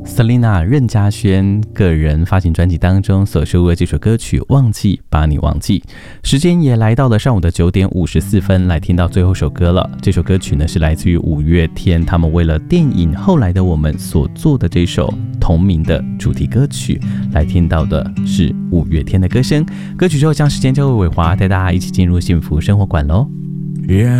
Selina 任嘉萱个人发行专辑当中所收录的这首歌曲《忘记把你忘记》。时间也来到了上午的9点54分，来听到最后首歌了。这首歌曲呢是来自于五月天，他们为了电影《后来的我们》所做的这首同名的主题歌曲。来听到的是五月天的歌声。歌曲之后将时间交给伟华，带大家一起进入幸福生活馆咯。